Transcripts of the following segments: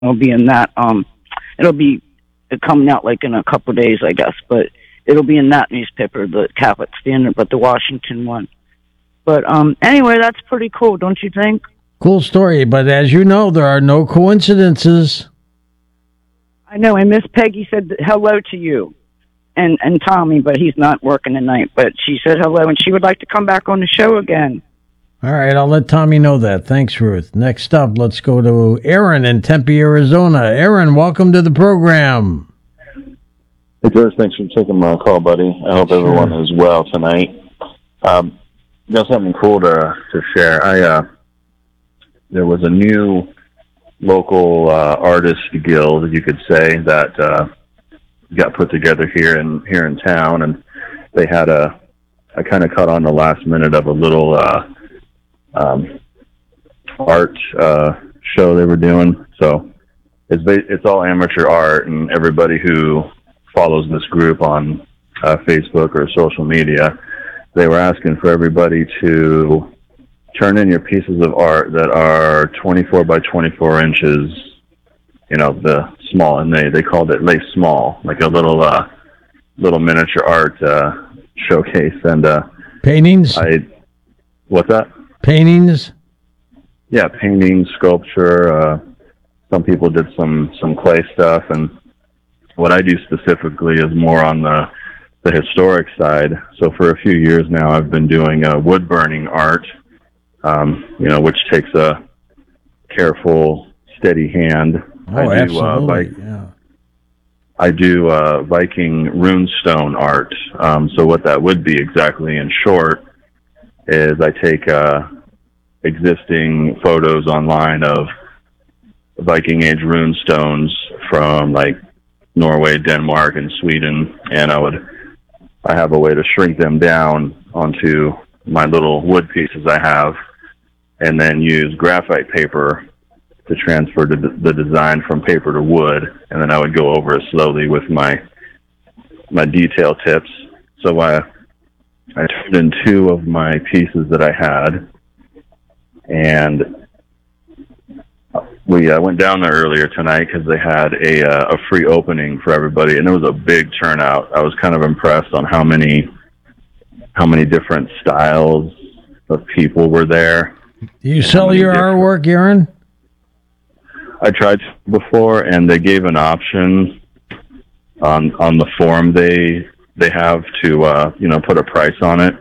It'll be in that. It'll be coming out like in a couple of days, I guess. But it'll be in that newspaper, the Catholic Standard, but the Washington one. But anyway, that's pretty cool, don't you think? Cool story, but as you know, there are no coincidences. I know, and Miss Peggy said hello to you and Tommy, but he's not working tonight. But she said hello, and she would like to come back on the show again. All right, I'll let Tommy know that. Thanks, Ruth. Next up, let's go to Aaron in Tempe, Arizona. Aaron, welcome to the program. Hey, George, thanks for taking my call, buddy. I hope everyone is well tonight. Got something cool to share. There was a new local artist guild, you could say, that got put together here in town, and they had I kind of caught on the last minute of a little art show they were doing. So it's all amateur art, and everybody who follows this group on Facebook or social media, they were asking for everybody to turn in your pieces of art that are 24 by 24 inches, the small, and they called it Lace Small, like a little miniature art showcase. And paintings? What's that? Paintings? Yeah, painting, sculpture. Some people did some clay stuff, and what I do specifically is more on the historic side. So for a few years now, I've been doing wood burning art, which takes a careful, steady hand. Oh, absolutely. I do Viking runestone art. So what that would be exactly, in short, is I take existing photos online of Viking Age runestones from like Norway, Denmark, and Sweden, and I have a way to shrink them down onto my little wood pieces I have, and then use graphite paper to transfer the design from paper to wood, and then I would go over it slowly with my detail tips. So I turned in two of my pieces that I had, and we went down there earlier tonight because they had a free opening for everybody, and it was a big turnout. I was kind of impressed on how many different styles of people were there. Do you sell your artwork, Aaron? I tried before, and they gave an option on the form they have to put a price on it.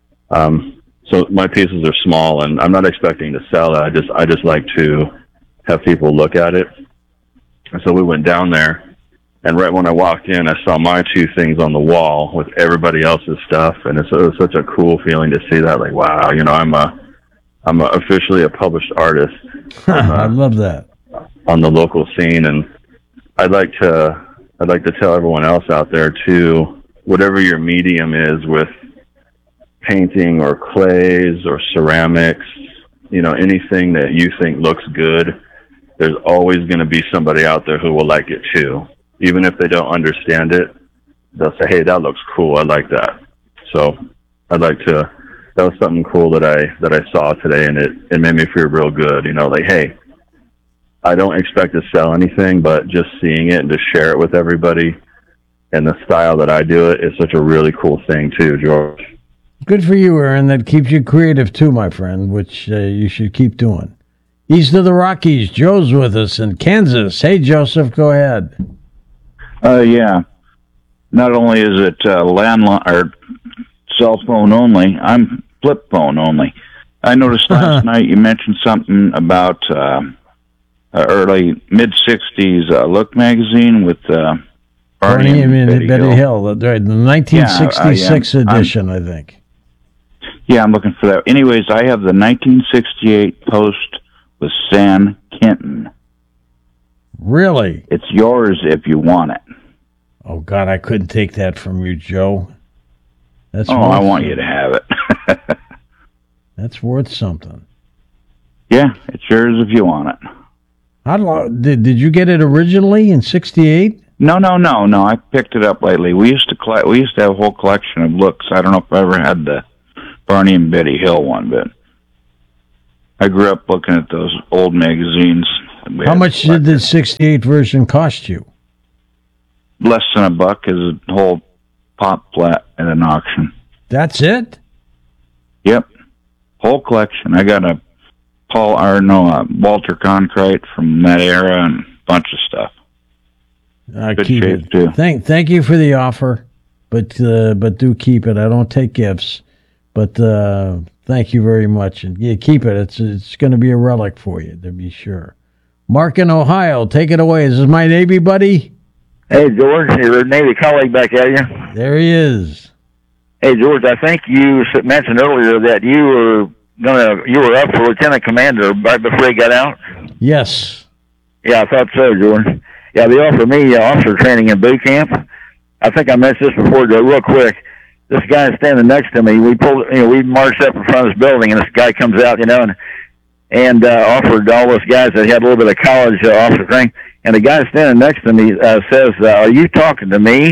So my pieces are small, and I'm not expecting to sell it. I just like to have people look at it. And so we went down there, and right when I walked in, I saw my two things on the wall with everybody else's stuff, and it was such a cool feeling to see that. Like, wow, I'm officially a published artist. I love that. On the local scene, and I'd like to tell everyone else out there too, whatever your medium is with painting or clays or ceramics, anything that you think looks good, there's always going to be somebody out there who will like it too. Even if they don't understand it, they'll say, hey, that looks cool, I like that. So that was something cool that I saw today, and it made me feel real good, like, hey, I don't expect to sell anything, but just seeing it and to share it with everybody, and the style that I do it is such a really cool thing too, George. Good for you, Aaron. That keeps you creative too, my friend, which you should keep doing. East of the Rockies, Joe's with us in Kansas. Hey, Joseph, go ahead. Yeah. Not only is it landline or cell phone only, I'm flip phone only. I noticed last night you mentioned something about early mid-'60s Look magazine with Barney and Betty Hill. The 1966 edition, I think. Yeah, I'm looking for that. Anyways, I have the 1968 Post with San Kenton. Really? It's yours if you want it. Oh, God, I couldn't take that from you, Joe. I want you to have it. That's worth something. Yeah, it's yours if you want it. How long did you get it originally in '68? No. I picked it up lately. We used to have a whole collection of looks. I don't know if I ever had the Barney and Betty Hill one, but I grew up looking at those old magazines. How much did the 68 version cost you? Less than $1 is a whole pop flat at an auction. That's it? Yep. Whole collection. I got a Walter Cronkite from that era and a bunch of stuff. Good keep shape it. too. Thank you for the offer, but do keep it. I don't take gifts, but thank you very much. And yeah, keep it. It's going to be a relic for you, to be sure. Mark in Ohio, take it away. Is this my Navy buddy? Hey, George, your Navy colleague back at you. There he is. Hey, George, I think you mentioned earlier that you were up for lieutenant commander right before you got out. Yes. Yeah, I thought so, George. Yeah, they offered me officer training in boot camp. I think I mentioned this before, Joe, real quick. This guy standing next to me, we marched up in front of this building, and this guy comes out, and offered all those guys that had a little bit of college officer training. And the guy standing next to me says, "Are you talking to me?"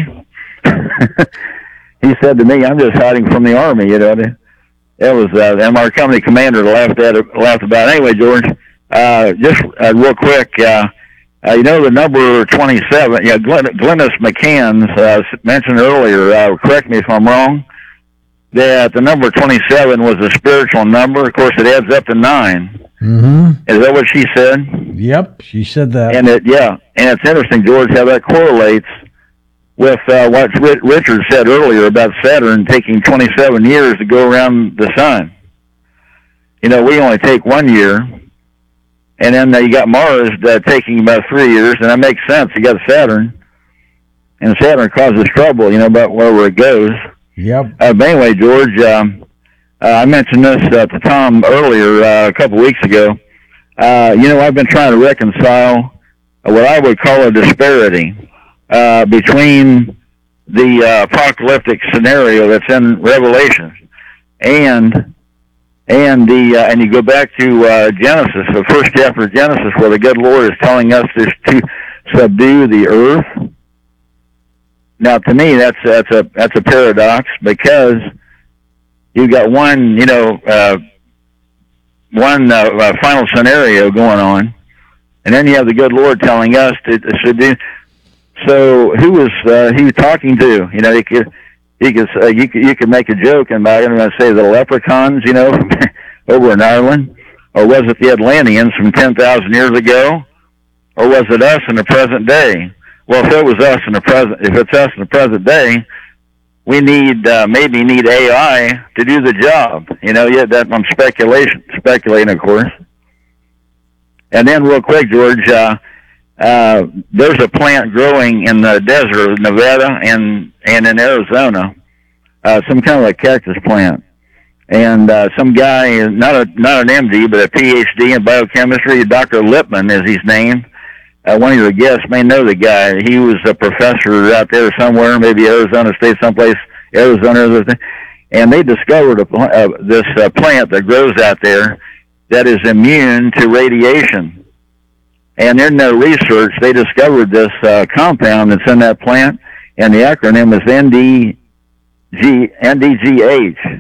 He said to me, "I'm just hiding from the Army." It was, and our company commander laughed about it. Anyway, George, just real quick, the number 27, Glennis McCann's mentioned earlier, correct me if I'm wrong, that the number 27 was a spiritual number. Of course, it adds up to 9. Mm-hmm. Is that what she said? Yep, she said that. And it's interesting, George, how that correlates with what Richard said earlier about Saturn taking 27 years to go around the sun. We only take 1 year, and then you got Mars taking about 3 years, and that makes sense. You got Saturn, and Saturn causes trouble, about wherever it goes. Yep. But anyway, George, I mentioned this to Tom earlier a couple weeks ago. I've been trying to reconcile what I would call a disparity between the apocalyptic scenario that's in Revelation and you go back to Genesis, the first chapter of Genesis, where the good Lord is telling us to subdue the earth. Now, to me, that's a paradox, because you've got one final scenario going on, and then you have the good Lord telling us to subdue. So who was he talking to? You could make a joke about it and say the leprechauns, over in Ireland, or was it the Atlanteans from 10,000 years ago, or was it us in the present day? Well, if it's us in the present day, we maybe need AI to do the job. That I'm speculating, of course. And then, real quick, George, there's a plant growing in the desert of Nevada and in Arizona, some kind of a cactus plant. And some guy, not an MD, but a PhD in biochemistry, Dr. Lippman is his name. One of your guests may know the guy. He was a professor out there somewhere, maybe Arizona State, someplace, Arizona, and they discovered this plant that grows out there that is immune to radiation. And in their research, they discovered this compound that's in that plant, and the acronym is NDGH.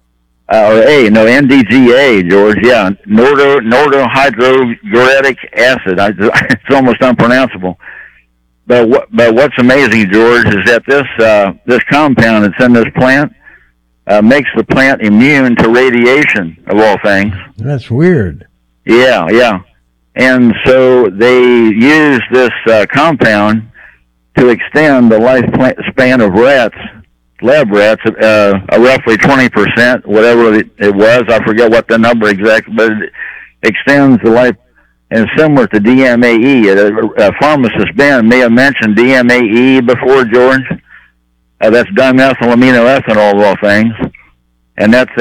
NDGA, George, yeah, nordohydrogradic acid. It's almost unpronounceable. But what's amazing, George, is that this compound that's in this plant makes the plant immune to radiation, of all things. That's weird. Yeah. And so they use this compound to extend the lifespan of lab rats, roughly 20%, whatever it was. I forget what the number exactly, but it extends the life, and similar to DMAE. Pharmacist Ben may have mentioned DMAE before, George. That's dimethylamino ethanol, of all things, and that's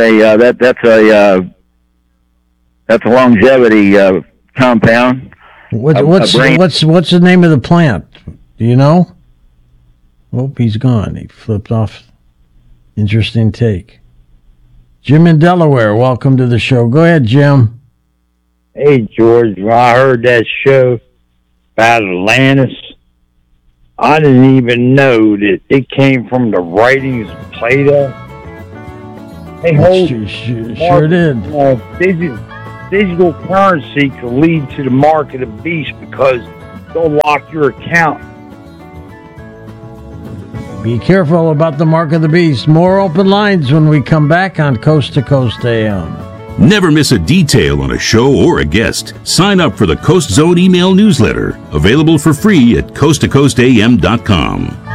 a longevity compound. What's the name of the plant? Do you know? Oh, he's gone. He flipped off. Interesting take. Jim in Delaware, welcome to the show. Go ahead, Jim. Hey, George. When I heard that show about Atlantis, I didn't even know that it came from the writings of Plato. Hey, Sure did. digital currency could lead to the mark of the beast because they'll lock your account. Be careful about the mark of the beast. More open lines when we come back on Coast to Coast AM. Never miss a detail on a show or a guest. Sign up for the Coast Zone email newsletter, available for free at coasttocoastam.com.